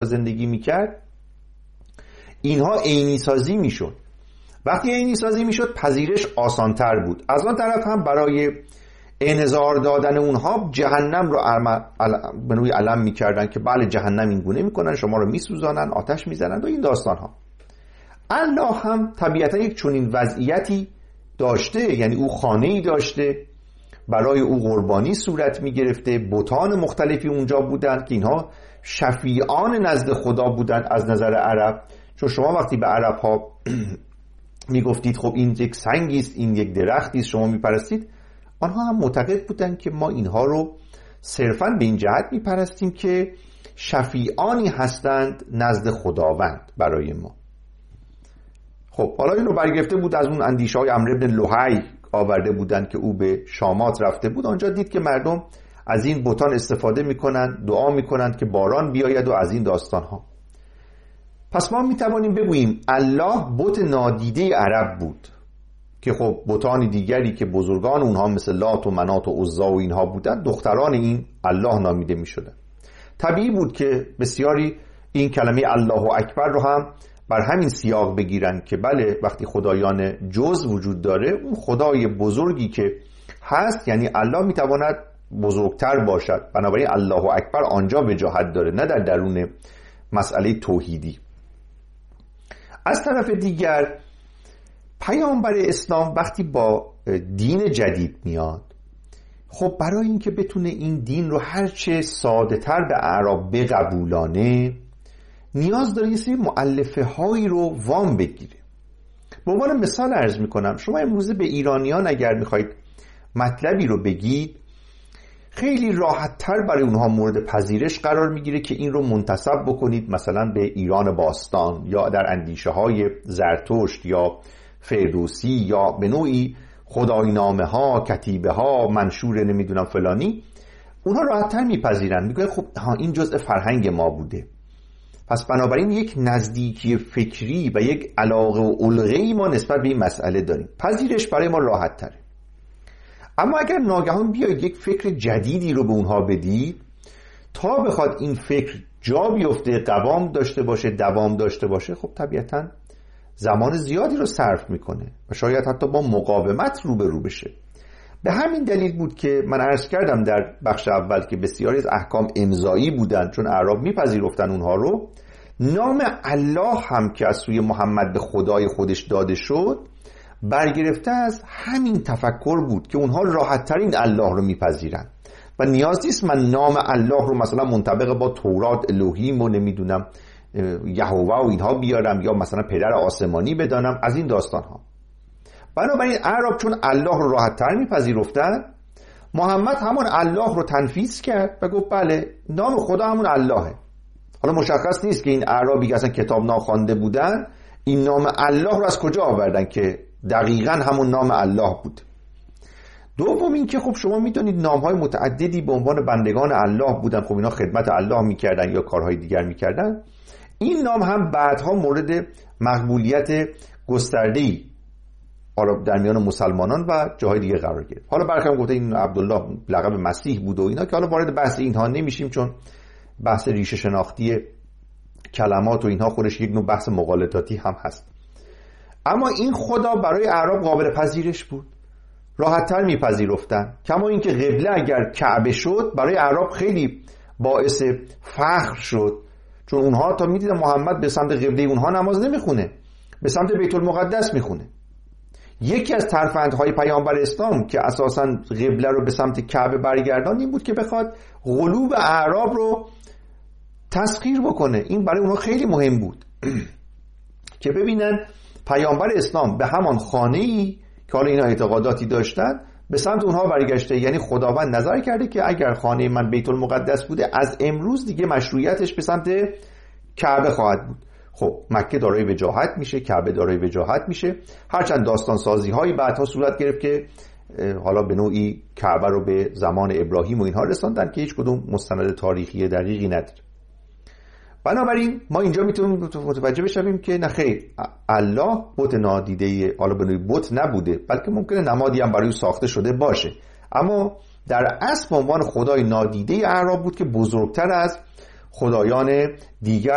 زندگی میکرد، اینها عینی سازی میشد. وقتی عینی سازی میشد پذیرش آسانتر بود. از آن طرف هم برای انذار دادن اونها جهنم رو به نوعی علم میکردن که بله جهنم این گونه میکنن، شما رو میسوزانن، آتش میزنن و این داستان ها. الله هم طبیعتا یک چنین وضعیتی داشته، یعنی او خانه‌ای داشته، برای او قربانی صورت میگرفته، بتان مختلفی اونجا بودن که اینها شفیعان نزد خدا بودن از نظر عرب. چون شما وقتی به عرب ها میگفتید خب این یک سنگی است، این یک درختی است، شما میپرستید، آنها هم معتقد بودن که ما اینها رو صرفاً به این جهت میپرستیم که شفیعانی هستند نزد خداوند برای ما. خب حالا این رو برگرفته بود از اون اندیشه های عمرو بن لحی آورده بودند که او به شامات رفته بود، آنجا دید که مردم از این بتان استفاده میکنند، دعا میکنند که باران بیاید و از این داستان ها. پس ما میتوانیم بگوییم الله بت نادیده عرب بود که خب بتان دیگری که بزرگان اونها مثل لات و منات و عزا و اینها بودند دختران این الله نامیده میشدند. طبیعی بود که بسیاری این کلمه الله اکبر رو هم بر همین سیاق بگیرن که بله وقتی خدایان جز وجود داره، اون خدای بزرگی که هست یعنی الله میتواند بزرگتر باشد، بنابراین الله اکبر آنجا وجاهت داره، نه در درون مسئله توحیدی. از طرف دیگر پیامبر اسلام وقتی با دین جدید میاد، خب برای اینکه بتونه این دین رو هرچه ساده تر به اعراب بقبولانه، نیاز داره یه سری مؤلفه هایی رو وام بگیره. به عنوان مثال عرض میکنم، شما امروزه به ایرانیان اگر میخواید مطلبی رو بگید، خیلی راحت تر برای اونها مورد پذیرش قرار میگیره که این رو منتسب بکنید مثلا به ایران باستان یا در اندیشه های زرتشت یا فردوسی یا به نوعی خداینامه ها، کتیبه ها، منشور نمیدونم فلانی. اونها راحت تر میپذیرن، میگه خب این جزء فرهنگ ما بوده. پس بنابراین یک نزدیکی فکری و یک علاقه و علقه‌ای ما نسبت به این مسئله داریم، پذیرش برای ما راحت تره. اما اگر ناگهان بیاید یک فکر جدیدی رو به اونها بدید، تا بخواد این فکر جا بیفته، دوام داشته باشه، خب طبیعتاً زمان زیادی رو صرف میکنه و شاید حتی با مقاومت روبرو بشه. به همین دلیل بود که من عرض کردم در بخش اول که بسیاری از احکام امضایی بودند، چون اعراب میپذیرفتن اونها رو. نام الله هم که از سوی محمد به خدای خودش داده شد، برگرفته از همین تفکر بود که اونها راحت ترین الله رو میپذیرن و نیاز نیست من نام الله رو مثلا منطبق با تورات الوهیم و نمیدونم یهوه و اینها بیارم یا مثلا پدر آسمانی بدانم، از این داستان ها. بنابراین اعراب چون الله رو راحت تر میپذیرفتن، محمد همون الله رو تنفیذ کرد و گفت بله نام خدا همون اللهه. حالا مشخص نیست که این اعرابی که اصلا کتاب ناخوانده بودن این نام الله رو از کجا آوردن که دقیقاً همون نام الله بود. دوم این که خب شما میدونید نامهای متعددی به عنوان بندگان الله بودن، خب اینا خدمت الله میکردن یا کارهای دیگر میکردن. این نام هم بعدها مورد مقبولیت گسترده‌ای حالا در میان مسلمانان و جاهای دیگه قرار گرفت. حالا برخلاف گفته این عبدالله لقب مسیح بود و اینا که حالا وارد بحث اینها نمیشیم، چون بحث ریشه شناختی کلمات و اینها خودش یک نوع بحث مغالطاتی هم هست. اما این خدا برای اعراب قابل پذیرش بود، راحت‌تر میپذیرفتن. کما اینکه قبله اگر کعبه شد برای اعراب خیلی باعث فخر شد، چون اونها تا میدیدن محمد به سمت قبله اونها نماز نمیخونه، به سمت بیت المقدس میخونه. یکی از ترفندهای پیامبر اسلام که اساساً قبله رو به سمت کعبه برگردان این بود که بخواد قلوب اعراب رو تسخیر بکنه. این برای اونها خیلی مهم بود که ببینن پیامبر اسلام به همان خانه‌ای که حالا اینا اعتقاداتی داشتن به سمت اونها برگشته. یعنی خداوند نظر کرده که اگر خانه من بیت المقدس بوده، از امروز دیگه مشروعیتش به سمت کعبه خواهد بود. خب مکه دارای وجاهت میشه، کعبه دارای وجاهت میشه. هرچند داستان سازی هایی بعدها صورت گرفت که حالا به نوعی کعبه رو به زمان ابراهیم و اینها رساندن که هیچ کدوم مستند تاریخی دقیقی نداره. بنابراین ما اینجا میتونیم متوجه بشیم که نه خیر، الله بت نادیده، حالا به نوعی بت نبوده، بلکه ممکنه نمادی هم برای ساخته شده باشه، اما در اصل به عنوان خدای نادیده اعراب بود که بزرگتر از خدایان دیگر